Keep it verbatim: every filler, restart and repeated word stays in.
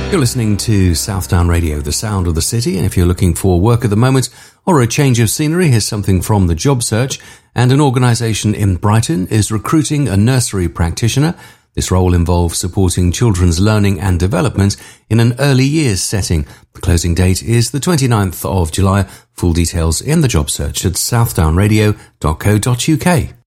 You're listening to Southdown Radio, the sound of the city, and if you're looking for work at the moment or a change of scenery, here's something from the job search. And an organisation in Brighton is recruiting a nursery practitioner. This role involves supporting children's learning and development in an early years setting. The closing date is the twenty-ninth of July. Full details in the job search at southdown radio dot co dot uk.